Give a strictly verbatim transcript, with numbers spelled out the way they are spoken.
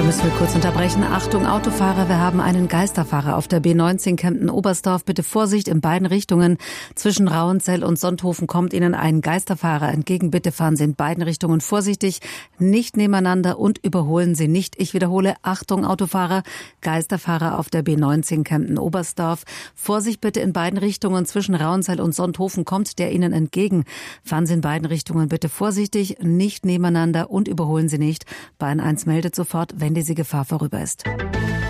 Müssen wir kurz unterbrechen. Achtung, Autofahrer, wir haben einen Geisterfahrer auf der B neunzehn Kempten-Oberstdorf. Bitte Vorsicht in beiden Richtungen. Zwischen Rauenzell und Sonthofen kommt Ihnen ein Geisterfahrer entgegen. Bitte fahren Sie in beiden Richtungen vorsichtig, nicht nebeneinander und überholen Sie nicht. Ich wiederhole, Achtung, Autofahrer, Geisterfahrer auf der B neunzehn Kempten-Oberstdorf. Vorsicht bitte in beiden Richtungen. Zwischen Rauenzell und Sonthofen kommt der Ihnen entgegen. Fahren Sie in beiden Richtungen bitte vorsichtig, nicht nebeneinander und überholen Sie nicht. Bayern eins meldet sofort, wenn diese Gefahr vorüber ist.